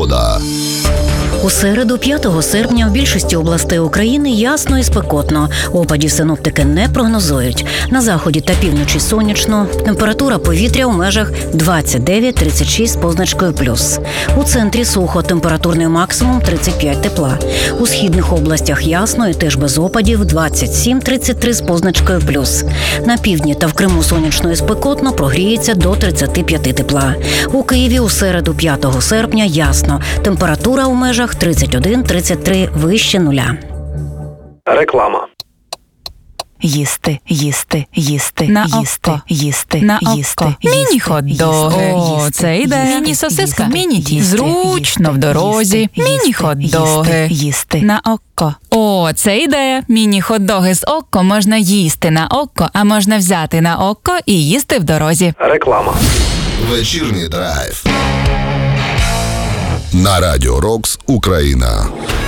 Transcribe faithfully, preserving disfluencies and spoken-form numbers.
Погода. У середу, п'ятого серпня, в більшості областей України ясно і спекотно. Опадів синоптики не прогнозують. На заході та півночі сонячно. Температура повітря у межах двадцять дев'ять - тридцять шість з позначкою плюс. У центрі сухо, температурний максимум тридцять п'ять тепла. У східних областях ясно і теж без опадів двадцять сім - тридцять три з позначкою плюс. На півдні та в Криму сонячно і спекотно, прогріється до тридцяти п'яти тепла. У Києві у середу, п'ятого серпня, ясно. Температура у межах тридцять один - тридцять три вище нуля. Реклама. Їсти, їсти, їсти, на їсти, око, їсти, на їсти, око. Міні-хот-доги. О, це йде. Міні-сосиска. Міні-тісто. Зручно в дорозі. Міні-хот-доги. Їсти. На око. О, це ідея. Міні-хот-доги з око можна їсти на око, а можна взяти на око і їсти в дорозі. Реклама. Вечірній драйв. На Радіо Рокс Україна.